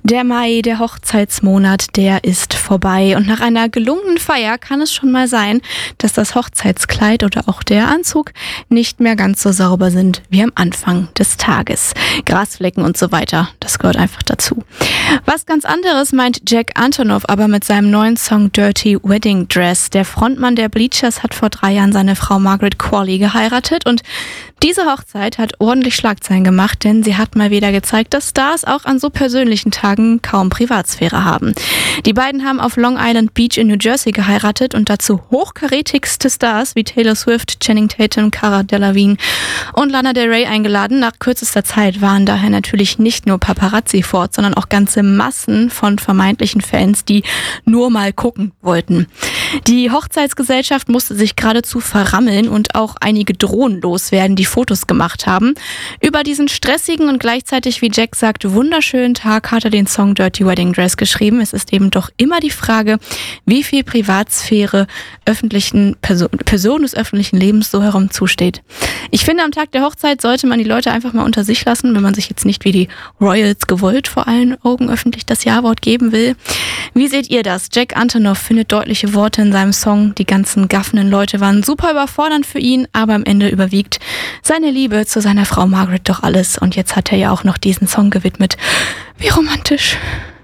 Der Mai, der Hochzeitsmonat, der ist vorbei. Und nach einer gelungenen Feier kann es schon mal sein, dass das Hochzeitskleid oder auch der Anzug nicht mehr ganz so sauber sind wie am Anfang des Tages. Grasflecken und so weiter, das gehört einfach dazu. Was ganz anderes meint Jack Antonoff aber mit seinem neuen Song Dirty Wedding Dress. Der Frontmann der Bleachers hat vor 3 Jahren seine Frau Margaret Qualley geheiratet und diese Hochzeit hat ordentlich Schlagzeilen gemacht, denn sie hat mal wieder gezeigt, dass Stars auch an so persönlichen Tagen kaum Privatsphäre haben. Die beiden haben auf Long Island Beach in New Jersey geheiratet und dazu hochkarätigste Stars wie Taylor Swift, Channing Tatum, Cara Delevingne und Lana Del Rey eingeladen. Nach kürzester Zeit waren daher natürlich nicht nur Paparazzi fort, sondern auch ganze Massen von vermeintlichen Fans, die nur mal gucken wollten. Die Hochzeitsgesellschaft musste sich geradezu verrammeln und auch einige Drohnen loswerden, die Fotos gemacht haben. Über diesen stressigen und gleichzeitig, wie Jack sagt, wunderschönen Tag hat er den Song Dirty Wedding Dress geschrieben. Es ist eben doch immer die Frage, wie viel Privatsphäre Personen des öffentlichen Lebens so herum zusteht. Ich finde, am Tag der Hochzeit sollte man die Leute einfach mal unter sich lassen, wenn man sich jetzt nicht wie die Royals gewollt vor allen Augen öffentlich das Ja-Wort geben will. Wie seht ihr das? Jack Antonoff findet deutliche Worte in seinem Song. Die ganzen gaffenden Leute waren super überfordernd für ihn, aber am Ende überwiegt seine Liebe zu seiner Frau Margaret doch alles. Und jetzt hat er ja auch noch diesen Song gewidmet. Wie romantisch.